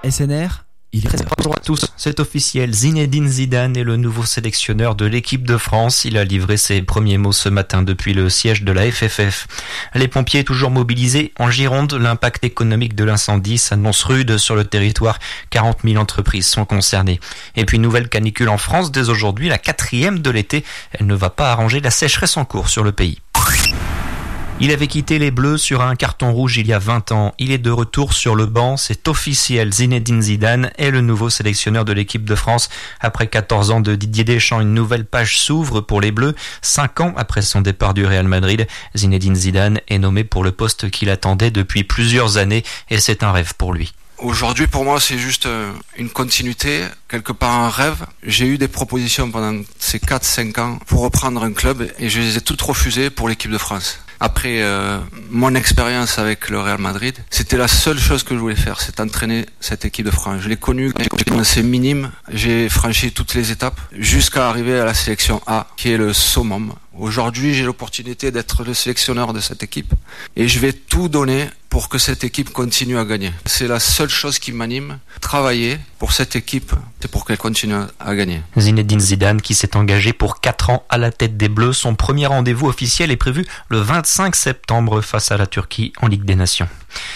SNR, il est 13h. Bonjour à tous, c'est officiel, Zinedine Zidane est le nouveau sélectionneur de l'équipe de France. Il a livré ses premiers mots ce matin depuis le siège de la FFF. Les pompiers toujours mobilisés en Gironde, l'impact économique de l'incendie s'annonce rude sur le territoire. 40 000 entreprises sont concernées. Et puis nouvelle canicule en France dès aujourd'hui, la 4e de l'été. Elle ne va pas arranger la sécheresse en cours sur le pays. Il avait quitté les Bleus sur un carton rouge il y a 20 ans. Il est de retour sur le banc. C'est officiel. Zinedine Zidane est le nouveau sélectionneur de l'équipe de France. Après 14 ans de Didier Deschamps, une nouvelle page s'ouvre pour les Bleus. 5 ans après son départ du Real Madrid, Zinedine Zidane est nommé pour le poste qu'il attendait depuis plusieurs années et c'est un rêve pour lui. Aujourd'hui, pour moi, c'est juste une continuité, quelque part un rêve. J'ai eu des propositions pendant ces 4-5 ans pour reprendre un club et je les ai toutes refusées pour l'équipe de France. Après mon expérience avec le Real Madrid, c'était la seule chose que je voulais faire, c'est entraîner cette équipe de France. Je l'ai connue, j'ai commencé minime, j'ai franchi toutes les étapes jusqu'à arriver à la sélection A, qui est le summum. Aujourd'hui, j'ai l'opportunité d'être le sélectionneur de cette équipe et je vais tout donner pour que cette équipe continue à gagner. C'est la seule chose qui m'anime, travailler pour cette équipe, c'est pour qu'elle continue à gagner. Zinedine Zidane qui s'est engagé pour 4 ans à la tête des Bleus. Son premier rendez-vous officiel est prévu le 25 septembre face à la Turquie en Ligue des Nations.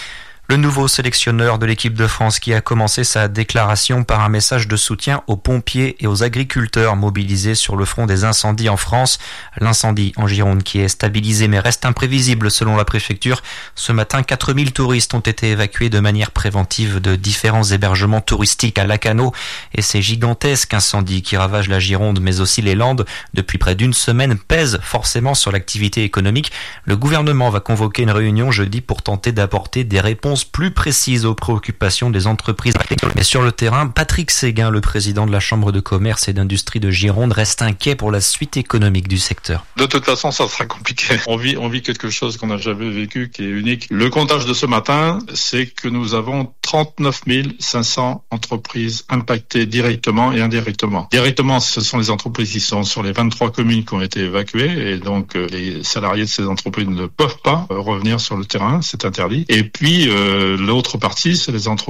Le nouveau sélectionneur de l'équipe de France qui a commencé sa déclaration par un message de soutien aux pompiers et aux agriculteurs mobilisés sur le front des incendies en France. L'incendie en Gironde qui est stabilisé mais reste imprévisible selon la préfecture. Ce matin, 4000 touristes ont été évacués de manière préventive de différents hébergements touristiques à Lacanau. Et ces gigantesques incendies qui ravagent la Gironde mais aussi les Landes depuis près d'une semaine pèsent forcément sur l'activité économique. Le gouvernement va convoquer une réunion jeudi pour tenter d'apporter des réponses plus précises aux préoccupations des entreprises. Mais sur le terrain, Patrick Séguin, le président de la Chambre de commerce et d'industrie de Gironde, reste inquiet pour la suite économique du secteur. De toute façon, ça sera compliqué. On vit quelque chose qu'on n'a jamais vécu, qui est unique. Le comptage de ce matin, c'est que nous avons 39 500 entreprises impactées directement et indirectement. Directement, ce sont les entreprises qui sont sur les 23 communes qui ont été évacuées et donc les salariés de ces entreprises ne peuvent pas revenir sur le terrain, c'est interdit. Et puis, l'autre partie, c'est les entreprises